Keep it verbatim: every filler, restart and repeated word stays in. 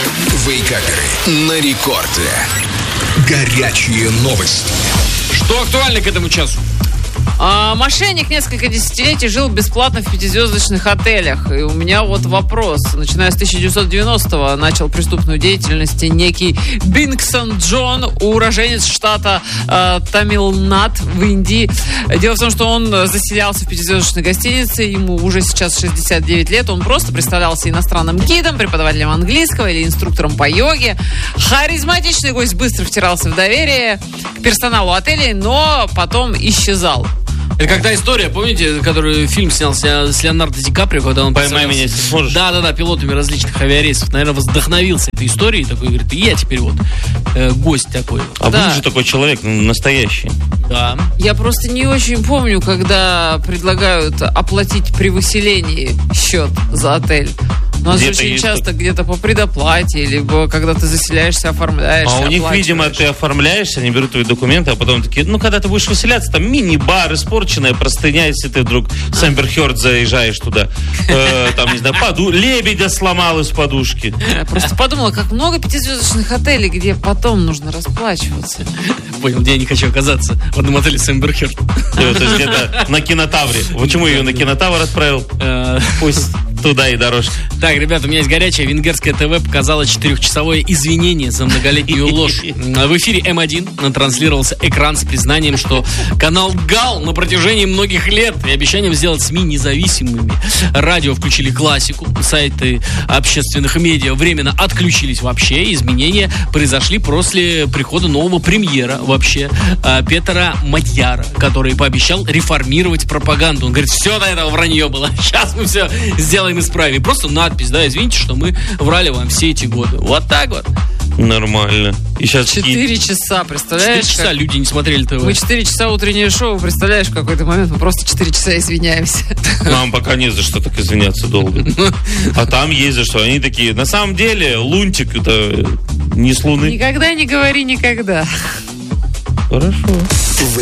Вейкаперы на рекорде. Горячие новости. Что актуально к этому часу? А, мошенник несколько десятилетий жил бесплатно в пятизвездочных отелях. И у меня вот вопрос. Начиная с тысяча девятьсот девяностого начал преступную деятельность некий Бингсон Джон, уроженец штата э, Тамилнад в Индии. Дело в том, что он заселялся в пятизвездочной гостинице. Ему уже сейчас шестьдесят девять лет. Он просто представлялся иностранным гидом, преподавателем английского или инструктором по йоге. Харизматичный гость быстро втирался в доверие к персоналу отелей, но потом исчезал. Это как та история, помните, который фильм снялся с Леонардо Ди Каприо, когда он «Поймай меня, если сможешь». Да-да-да, пилотами различных авиарейсов. Наверное, вдохновился этой историей. Такой говорит, и я теперь вот э, гость такой. А Да. был же такой человек, ну, настоящий. Да. Я просто не очень помню, когда предлагают оплатить при выселении счет за отель. У нас же Где-то очень есть часто тут. где-то по предоплате, либо когда ты заселяешься, оформляешь. А у них, оплачиваешь. видимо, ты оформляешься, они берут твои документы, а потом такие, ну, когда ты будешь выселяться, там мини-бар, испорченная простыня, если ты вдруг с Эмбер Хёрд заезжаешь туда. Э, там, не знаю, поду... лебедя сломал из подушки. Я просто подумала, как много пятизвездочных отелей, где потом нужно расплачиваться. Понял, где я не хочу оказаться. В одном отеле с Эмбер Хёрд. Э, То есть где-то на кинотавре. Почему ее на кинотавр отправил? Э, Пусть туда и дорожка. Так, ребята, у меня есть горячее. Венгерское ТВ показало четырехчасовое извинение за многолетнюю ложь. В эфире эм один транслировался экран с признанием, что канал гал на протяжении многих лет и обещанием сделать СМИ независимыми. Радио включили классику, сайты общественных медиа временно отключились вообще. Изменения произошли после прихода нового премьера вообще, Петера Мадьяра, который пообещал реформировать пропаганду. Он говорит, все до этого вранье было. Сейчас мы все сделаем исправим. Просто надпись, да, извините, что мы врали вам все эти годы. Вот так вот. Нормально. И сейчас Четыре часа, представляешь? Четыре часа как- люди не смотрели ТВ. Мы четыре часа утреннее шоу, представляешь, в какой-то момент мы просто четыре часа извиняемся. нам пока не за что так извиняться долго. А там есть за что. Они такие, на самом деле, Лунтик это не с Луны. Никогда не говори никогда. Хорошо.